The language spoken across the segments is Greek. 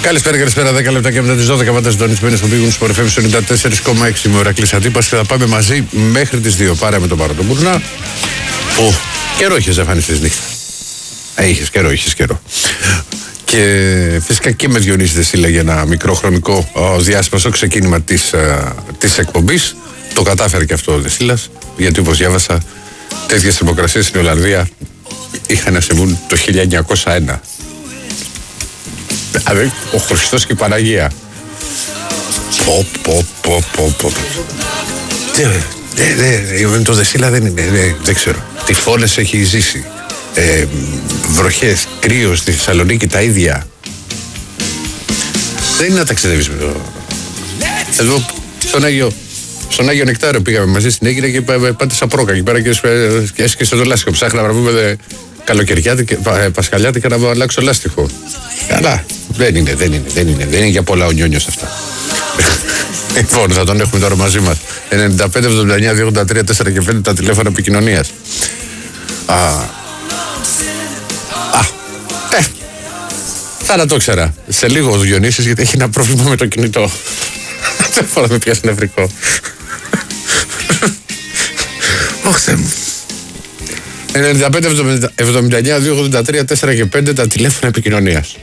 Καλησπέρα, 10 λεπτά και μετά τις 12 πάντα συντονισμένες που πήγουν στο FM 94,6 με Ηρακλής Αντίπας και θα πάμε μαζί μέχρι τις 2. Πάραμε τον Παρατομπουρνά. Καιρό είχες εμφανιστείς νύχτα. Είχες καιρό. Και φυσικά και με Διονύση Δεσίλα για ένα μικρό χρονικό διάστημα στο ξεκίνημα της εκπομπής. Το κατάφερε και αυτό ο Δεσίλας, γιατί όπως διάβασα, τέτοιες θερμοκρασίες στην Ολλανδία είχαν να συμβούν το 1901. Δηλαδή, ο Χριστός και η Παναγία. Με το Δεσίλα δεν είναι, δεν ξέρω. Τυφώνες έχει ζήσει. Βροχές, κρύο στη Θεσσαλονίκη τα ίδια. Δεν είναι να ταξιδεύεις με το... Εδώ στον Άγιο Νεκτάριο πήγαμε μαζί στην Αίγυπτο και πάτησα πρόκα εκεί πέρα και έσκυσε το λάστιχο. Ψάχνα να βρούμε καλοκαιριάτικα, πασχαλιάτικα να αλλάξω λάστιχο. Καλά. Δεν είναι για πολλά ο Νιόνιος αυτά. Λοιπόν, θα τον έχουμε τώρα μαζί μας. 95, 79, 283, 4 και 5 τα τηλέφωνα επικοινωνίας. Θα να το ξέρα. Σε λίγο ο Διονύσης, γιατί έχει ένα πρόβλημα με το κινητό. Δεν μπορώ να με πιάσει νευρικό. Όχι Θεέ μου. 95, 79, 283, 4 και 5 τα τηλέφωνα επικοινωνίας.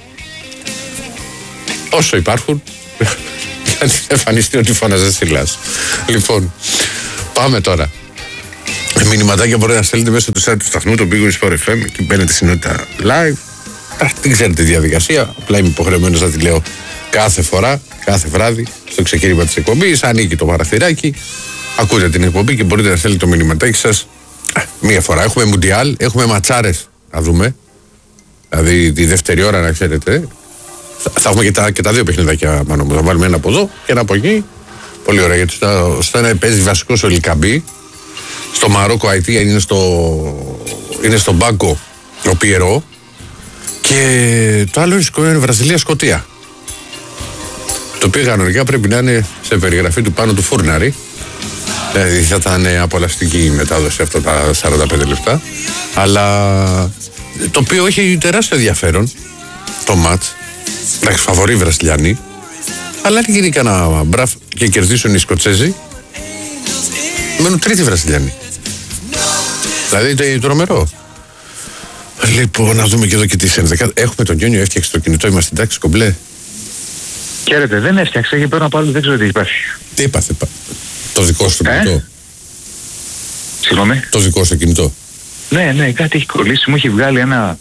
Όσο υπάρχουν, γιατί εμφανιστεί ότι φώναζε Σιλάς. Λοιπόν, πάμε τώρα. Μηνυματάκια μπορείτε να στέλνετε μέσω του site του σταθμού, το Big Wings Sport FM, και μπαίνετε στην ενότητα live. Δεν ξέρετε τη διαδικασία, απλά είμαι υποχρεωμένος να τη λέω κάθε φορά, κάθε βράδυ, στο ξεκίνημα της εκπομπής. Ανοίγει το παραθυράκι, ακούτε την εκπομπή και μπορείτε να στέλνετε το μηνυματάκι σας μία φορά. Έχουμε Μουντιάλ, έχουμε ματσάρες να δούμε. Δηλαδή τη δεύτερη ώρα, να ξέρετε. Θα έχουμε και τα δύο παιχνιδάκια πάνω μου. Θα βάλουμε ένα από εδώ και ένα από εκεί. Πολύ ωραία, γιατί στο ένα παίζει βασικός ο Λικαμπή. Στο Μαρόκο Αιτία είναι στο Μπάγκο ο Πιερό. Και το άλλο είναι Βραζιλία-Σκωτία. Το οποίο κανονικά πρέπει να είναι σε περιγραφή του πάνω του Φούρναρη. Δηλαδή θα ήταν απολαυστική η μετάδοση αυτά τα 45 λεπτά. Αλλά το οποίο έχει τεράστιο ενδιαφέρον το μάτς. Εντάξει, φαβορεί Βραζιλιάνοι. Αλλά αν γίνει κανένα μπραφ και κερδίσουν οι Σκοτσέζοι, μένουν τρίτη Βραζιλιάνοι. Δηλαδή τρομερό. Λοιπόν, να δούμε και εδώ και τι ενδεκάδες. Έχουμε τον Γιόνιο, έφτιαξε το κινητό, είμαστε εντάξει, κομπλέ. Χαίρετε, δεν έφτιαξε και παίρνω πάλι, δεν ξέρω τι υπάρχει. Τι έπαθε, το δικό σου το κινητό. Συγγνώμη. Το δικό σου κινητό. Ναι, κάτι έχει κολλήσει, μου έχει βγάλει ένα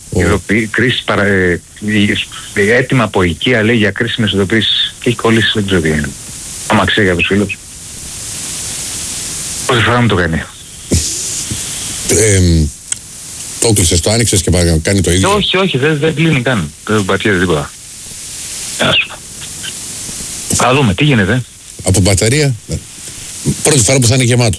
έτοιμα από οικία, λέει, για κρίσιμες ειδοποιήσεις και έχει κολλήσει, δεν ξέρω τι είναι. Άμα ξέρει από τους φίλους. Πόση φορά μου το κάνει. Το έκλεισες, το άνοιξες και κάνει το ίδιο. Όχι, δεν κλείνει καν. Δεν πατιέται τίποτα. Θα δούμε, τι γίνεται. Από μπαταρία, πρώτη φορά που θα είναι γεμάτο.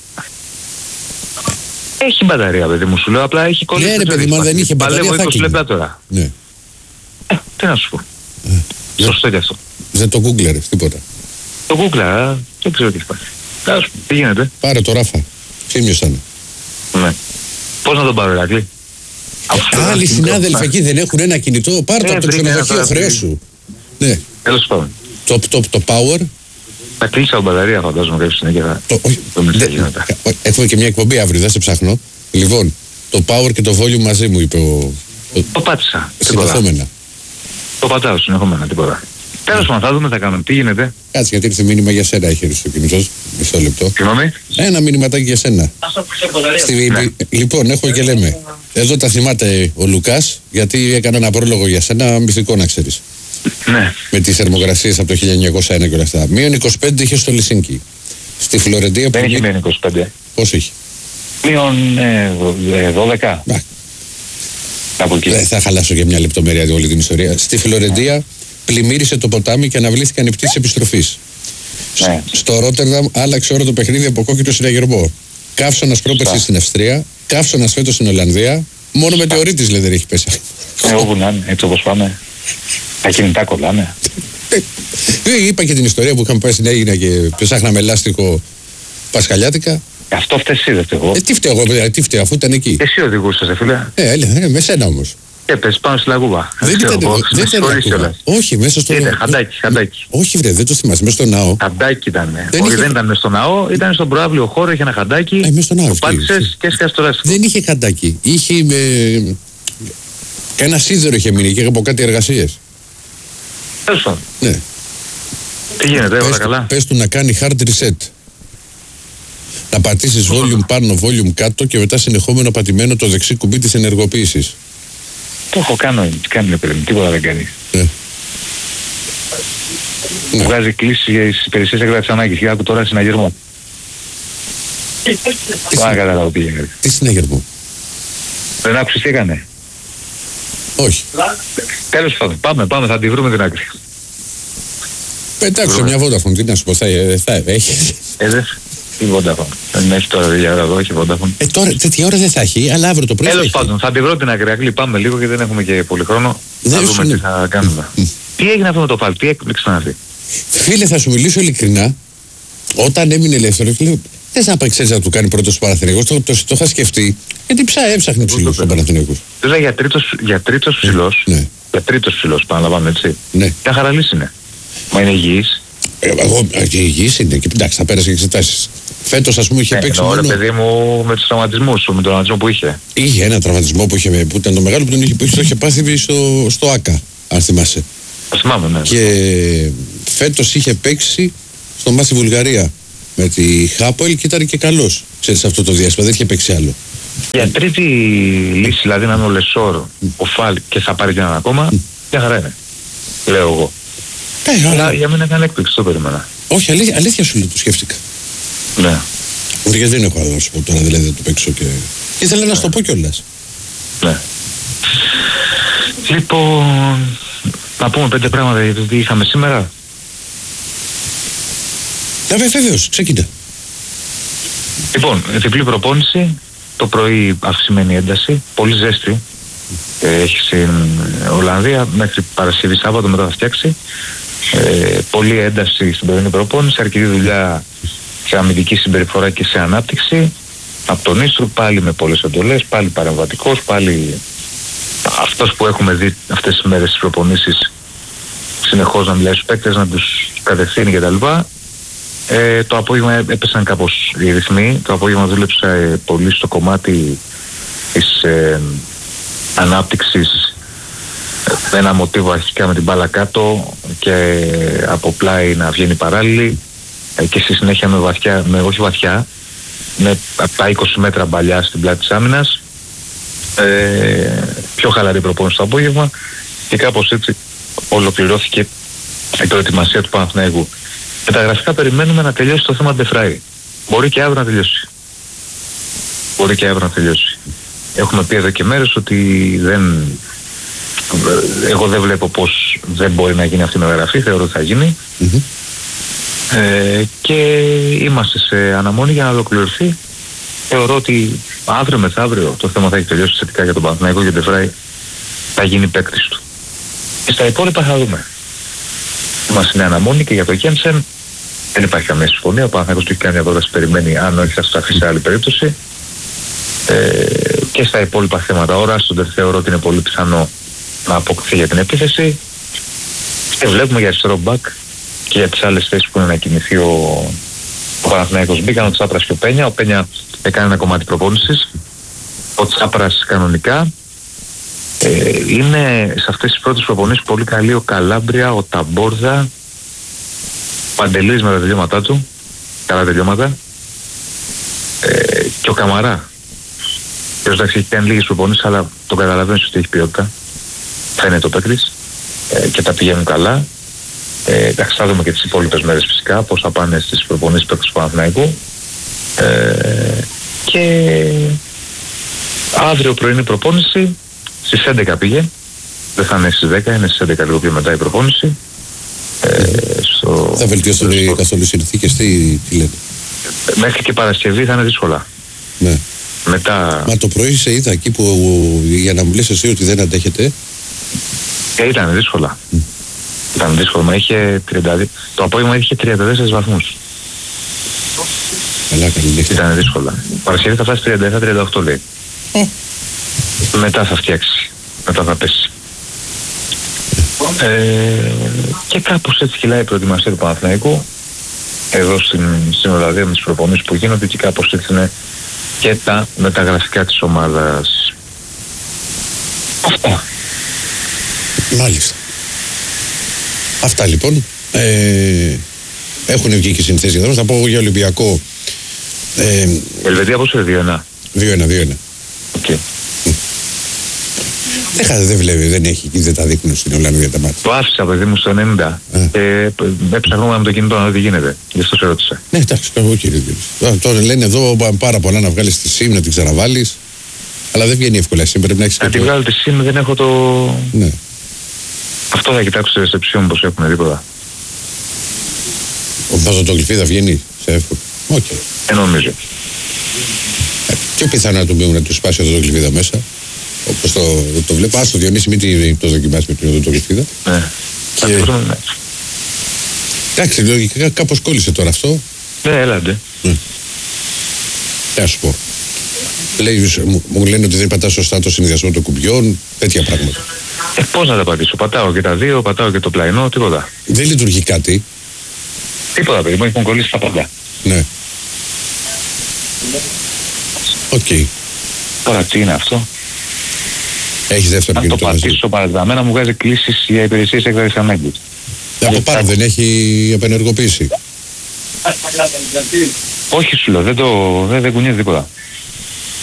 Έχει μπαταρία, παιδί μου, σου λέω, απλά έχει κολλήσει. Ναι, ρε παιδί, μα δεν είχε μπαταρία, θα 20 λεπτά τώρα. Ναι. Τι να σου πω. Σωστό και αυτό. Δεν το γκούγκλερες, τίποτα. Το γκούγκλα, δεν ξέρω τι υπάρχει. Τι γίνεται. Πάρε το Ράφα, ξύμιωσανε. Ναι. Πώς να τον πάρω, Ηρακλή. Άλλοι συνάδελφοι εκεί δεν έχουν ένα κινητό, πάρε το από το ξενοδοχείο, χρέος σου. Ναι. Τέλος πάντων. Το power. Θα κλείσω από μπαταρία, φαντάζομαι, κάποια συνέχεια. Έχουμε και μια εκπομπή αύριο, δεν σε ψάχνω. Λοιπόν, το power και το volume μαζί μου, είπε ο... Το πάτησα. Συνεχόμενα. Το πατάω συνεχόμενα, τίποτα. Τέλος πάντων, θα δούμε, θα κάνουμε. Τι γίνεται. Κάτσε, γιατί ήρθε μήνυμα για σένα, έχει στο κινητό. Μισό λεπτό. Συγγνώμη. Ένα μηνυματάκι για σένα. Λοιπόν, έχω και λέμε. Εδώ τα θυμάται ο Λουκάς, γιατί έκανα ένα πρόλογο για σένα, μυθικό να ξέρεις. Ναι. Με τις θερμοκρασίες από το 1901 και όλα αυτά. Μείον 25 είχε στο Λισίνκι. Στη Φλωρεντία. Δεν είχε μείον 25. Πώς είχε. Μείον 12. Από εκεί. Δεν θα χαλάσω για μια λεπτομέρεια όλη την ιστορία. Στη Φλωρεντία πλημμύρισε το ποτάμι και αναβλήθηκαν οι πτήσεις επιστροφής. Ναι. Στο Ρότερνταμ άλλαξε ώρα το παιχνίδι από κόκκινο συναγερμό. Καύσωνας πρόπερση στην Αυστρία, καύσωνας φέτος στην Ολλανδία. Μόνο μετεωρίτης λέει δεν έχει πέσει. Όπου να είναι, έτσι όπως πάμε. Τα κινητά κολλάνε. Είπα και την ιστορία που είχαμε πάει στην Αίγυπτο και ψάχναμε λάστιχο πασχαλιάτικα. Αυτό φταίει εσύ, δεν φταίω εγώ. Τι φταίω εγώ, τι φταίω, αφού ήταν εκεί. Εσύ οδηγούσες, φίλε. Με σένα όμως. Και πες πάνω στη λαγούβα. Δεν ήταν. Όχι, μέσα στο ναό. Χαντάκι. Όχι, βρε, δεν το θυμάσαι. Μέσα στο ναό. Χαντάκι ήταν. Όχι, δεν ήταν μέσα στο ναό, ήταν στον προάβλιο χώρο, είχε ένα χαντάκι. Μέσα στο ναό. Το πάτησες και έσκασε το ρεύμα. Δεν είχε χαντάκι. Είχε. Ένα σίδερο είχε μείνει και από κάτι εργασίες. Τέλος πάντων. Ναι. Τι γίνεται, έβαλα καλά. Πες του να κάνει hard reset. Να πατήσεις volume πάνω, volume κάτω και μετά συνεχόμενο πατημένο το δεξί κουμπί της ενεργοποίησης. Το έχω κάνει παιδί, τίποτα δεν κάνει. Ναι. Βγάζει κλήσεις για τις υπηρεσίες έκτακτης ανάγκης. Για άκου τώρα συναγερμό. Πάμε καταλάβω πήγαινε. Τι συναγερμό? Δεν άκουσες τι έκανε? Όχι. Τέλος πάντων, πάμε, θα τη βρούμε την άκρη. Πετάξω μια Vodafone, τι να σου πω, θα έχει. Τι Vodafone? Δεν έχει τώρα για ώρα εδώ, έχει Vodafone. Τώρα τέτοια ώρα δεν θα έχει, αλλά αύριο το πρωί. Τέλος πάντων, θα τη βρω την άκρη. Πάμε λίγο και δεν έχουμε και πολύ χρόνο. Θα δούμε τι θα κάνουμε. Τι έγινε αυτό με το φάλ, τι έκπληξη ήταν αυτή? Φίλε, θα σου μιλήσω ειλικρινά. Όταν έμεινε ελεύθερο, λέω: θες να ξέρεις να του κάνει πρώτος Παναθηναϊκός? Το είχα σκεφτεί, γιατί έψαχνε ψηλός ο Παναθηναϊκός. Βέβαια για τρίτος ψηλός. Ναι. Για τρίτος ψηλός, παραλαμβάνω έτσι. Ναι. Μια χαραλής είναι. Μα είναι υγιής. Εγώ υγιής είναι και εντάξει, θα πέρασε και εξετάσεις. Φέτος, ας πούμε, είχε παίξει. Ωραία, παιδί μου, με τους τραυματισμούς, με τον τραυματισμό που είχε. Είχε ένα τραυματισμό που ήταν το μεγάλο που το είχε πάθει στο ΆΚΑ, αν θυμάσαι. Θυμάμαι, ναι. Και φέτος είχε παίξει στο μάτς στη Βουλγαρία με τη Χάπολ και ήταν και καλός. Ξέρεις, αυτό το διάστημα δεν είχε παίξει άλλο. Για τρίτη λύση, δηλαδή να είναι ο Λεσόρ, ο Φάλ και θα πάρει και έναν ακόμα, μια χαρά είναι. Λέω εγώ. Αλλά για μένα έκανε έκπληξη, το περίμενα. Όχι, αλήθεια σου λέω, το σκέφτηκα. Ναι. Γιατί δεν έχω άλλο να σου πω τώρα, δηλαδή δεν το παίξω και. Ήθελα να σου το πω κιόλας. Ναι. Λοιπόν, να πούμε 5 πράγματα για το τι είχαμε σήμερα. Βεβαίως, ξεκινά. Λοιπόν, διπλή προπόνηση. Το πρωί αυξημένη ένταση, πολύ ζέστη. Έχει στην Ολλανδία μέχρι Παρασκευή Σάββατο, μετά θα φτιάξει. Πολλή ένταση στην πρωινή προπόνηση, αρκετή δουλειά σε αμυντική συμπεριφορά και σε ανάπτυξη. Από τον Ίστρου πάλι με πολλές εντολές, πάλι παρεμβατικός, πάλι αυτός που έχουμε δει αυτές τις μέρες στις προπονήσεις, συνεχώς να μιλάει στους παίκτες, να τους κατευθύνει κτλ. Το απόγευμα έπεσαν κάπως οι ρυθμοί. Το απόγευμα δούλεψα πολύ στο κομμάτι της ανάπτυξης, ένα μοτίβο αρχικά με την μπάλα κάτω και από πλάι να βγαίνει παράλληλη και στη συνέχεια όχι βαθιά, με από τα 20 μέτρα μπαλιά στην πλάτη της άμυνας. Πιο χαλαρή προπόνηση το απόγευμα και κάπως έτσι ολοκληρώθηκε η προετοιμασία του Παναθηναϊκού. Με τα γραφικά περιμένουμε να τελειώσει το θέμα Ντεφράι. Μπορεί και αύριο να τελειώσει. Έχουμε πει εδώ και μέρες ότι εγώ δεν βλέπω πως δεν μπορεί να γίνει αυτή η μεταγραφή, θεωρώ ότι θα γίνει. Και είμαστε σε αναμονή για να ολοκληρωθεί. Θεωρώ ότι αύριο μεθαύριο το θέμα θα έχει τελειώσει θετικά για τον Παναθηναϊκό και Ντεφράι θα γίνει παίκτης του. Και στα υπόλοιπα θα δούμε. Είμαστε σε αναμονή και για το Γένσεν δεν υπάρχει καμία συμφωνία. Ο Παναθηναϊκός του έχει κάνει μια πρόταση, περιμένει, αν όχι θα στραφεί σε άλλη περίπτωση. Και στα υπόλοιπα θέματα ώρα, στον θεωρώ ότι είναι πολύ πιθανό να αποκτηθεί για την επίθεση. Και βλέπουμε για αριστερό μπακ και για τις άλλες θέσεις που είναι να κινηθεί ο Παναθηναϊκός. Μπήκαν ο Τσάπρας και ο Πένια. Ο Πένια έκανε ένα κομμάτι προπόνησης. Ο Τσάπρας κανονικά. Είναι σε αυτές τις πρώτες προπονήσεις πολύ καλή ο Καλάμπρια, ο Ταμπόρδα, ο Παντελής με τα τελειώματά του, καλά τελειώματα, και ο Καμαρά. Και εντάξει έχει κάνει λίγες προπονήσεις, αλλά το καταλαβαίνεις ότι έχει ποιότητα. Φαίνεται ο παίκτης και τα πηγαίνουν καλά. Εντάξει, θα δούμε και τις υπόλοιπες μέρες φυσικά πώς θα πάνε στις προπονήσεις παίκτες του Παναθηναϊκού. Και αύριο πρωινή προπόνηση. Στις 11 πήγε, δεν θα είναι στις 10, είναι στις 11 λίγο πιο μετά η προπόνηση. Θα βελτιώσουν καθόλου οι συνθήκες, τι λέτε? Μέχρι και Παρασκευή θα είναι δύσκολα. Ναι. Μετά... Μα το πρωί σε είδα εκεί που για να μου λες εσύ ότι δεν αντέχετε. Ήταν δύσκολα. Ήταν δύσκολο, μα είχε 32, το απόγευμα είχε 34 βαθμούς. Καλά, καλή. Ήταν δύσκολα. Παρασκευή θα φτάσει 37-38 λέει. Μετά θα φτιάξει. μετά θα πέσει. Και κάπως έτσι κυλάει η προετοιμασία του Παναθηναϊκού εδώ στην Ολλανδία με τις προπονήσεις που γίνονται, και κάπως έτσι είναι και τα μεταγραφικά της ομάδας. Αυτά. Μάλιστα. Αυτά λοιπόν. Έχουν βγει και συνθέσεις για θα πω εγώ για Ολυμπιακό. Ελβετία πώς είναι 2-1. 2-1. Okay. Δεν βλέπει, δεν τα δείχνουν στην Ολλανδία τα μάτια. Το άφησα παιδί μου στο 90 και έψαχνουμε με το κινητό να δει τι γίνεται. Γι' αυτό σε ρώτησα. Ναι, εντάξει, εγώ κύριε. Τώρα λένε εδώ πάρα πολλά να βγάλεις τη SIM, να την ξαναβάλεις. Αλλά δεν βγαίνει εύκολα. SIM πρέπει να έχεις να τη βγάλω τη SIM, δεν έχω το. Ναι. Αυτό θα κοιτάξω στη ρεσεψιόν πως έχουν τίποτα. Ο παζοτογλυφίδα βγαίνει σε εύκολο. Okay. Νομίζω. Πιο πιθανό να να του σπάσει το γλυφίδα μέσα. Όπως το βλέπω. Άστο Διονύση, μην το δοκιμάσει με το γλυφίδα. Ναι. Και... εντάξει, λογικά κάπως κόλλησε τώρα αυτό. Ναι, έλαντε. Τι να σου πω. Μου λένε ότι δεν πατά σωστά το συνδυασμό των κουμπιών, τέτοια πράγματα. Πώς να τα πατήσω. Πατάω και τα δύο, πατάω και το πλαϊνό, τίποτα. Δεν λειτουργεί κάτι. Τίποτα, παιδί μου, έχουν κολλήσει τα πάντα. Ναι. Οκ. Τώρα τι είναι αυτό. Έχεις δεύτερο κινητό. Αν το πατήσω παραδεδομένα μου βγάζει κλήσεις για υπηρεσίες έκτακτης ανάγκης. Από πάνω δεν έχει απενεργοποίηση. Όχι σου λέω, δεν κουνιέται τίποτα.